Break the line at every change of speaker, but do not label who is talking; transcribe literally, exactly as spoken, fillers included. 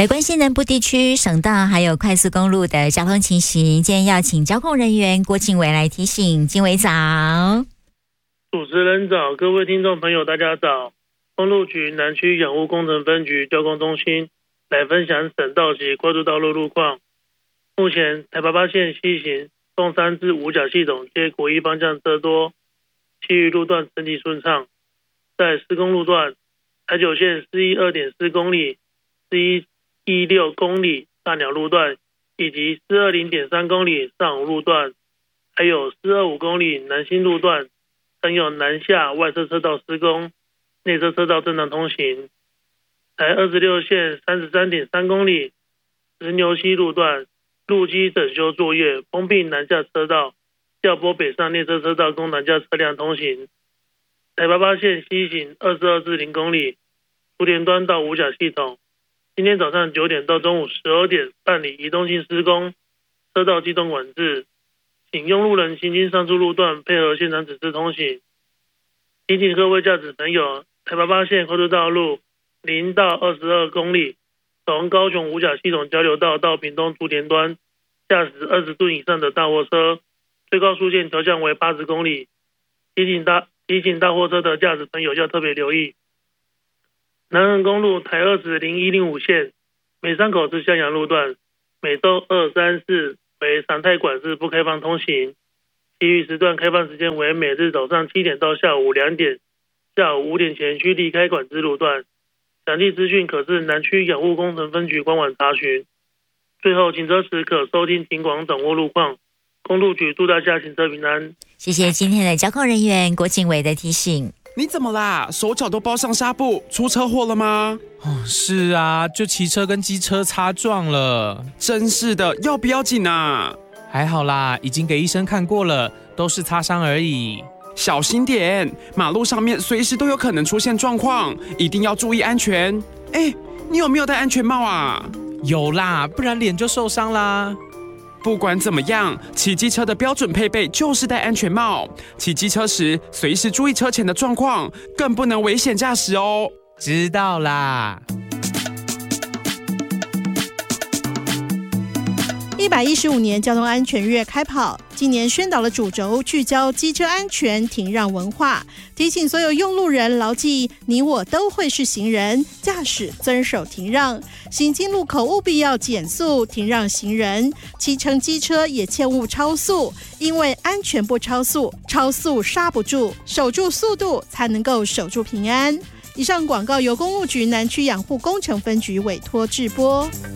来关心南部地区省道还有快速公路的交通情形，今天要请交控人员郭敬伟来提醒。敬伟早。
主持人早，各位听众朋友大家早。公路局南区养护工程分局交工中心来分享省道及快速道路路况。目前台八八线西行凤山至五甲系统皆国一方向车多，其余路段整体顺畅。在施工路段，台九线四一二点四公里、四一一六公里大鸟路段，以及四二零点三公里上午路段，还有四二五公里南新路段，曾有南下外侧车道施工，内侧车道正常通行。台二十六线三十三点三公里石牛溪路段，路基整修作业，封闭南下车道，调拨北上内侧车道供南下车辆通行。台八八线西行二十二至零公里，竹田端到五甲系统，今天早上九点到中午十二点办理移动性施工，车道机动管制，请用路人行经上述路段配合现场指示通行。提醒各位驾驶朋友，台八八线快速道路零到二十二公里，从高雄五甲系统交流道到屏东竹田端，驾驶二十吨以上的大货车，最高速限调降为八十公里。提醒大提醒大货车的驾驶朋友要特别留意。南横公路台二十零一零五线美山口至向阳路段，每周二、三、四为常态管制不开放通行，其余时段开放时间为每日早上七点到下午两点，下午五点前需离开管制路段。详细资讯可至南区养护工程分局官网查询。最后，行车时可收听警广掌握路况。公路局祝大家行车平安。
谢谢今天的交控人员郭敬伟的提醒。
你怎么啦？手脚都包上纱布，出车祸了吗？
哦，是啊，就骑车跟机车擦撞了。
真是的，要不要紧啊？
还好啦，已经给医生看过了，都是擦伤而已。
小心点，马路上面随时都有可能出现状况，一定要注意安全。哎，你有没有戴安全帽啊？
有啦，不然脸就受伤啦。
不管怎么样，骑机车的标准配备就是戴安全帽。骑机车时，随时注意车前的状况，更不能危险驾驶哦。
知道啦。
一百一十五年交通安全月开跑，今年宣导的主轴聚焦机车安全停让文化，提醒所有用路人牢记你我都会是行人，驾驶遵守停让，行经路口务必要减速停让行人，骑乘机车也切勿超速，因为安全不超速，超速刹不住，守住速度才能够守住平安。以上广告由公路局南区养护工程分局委托制播。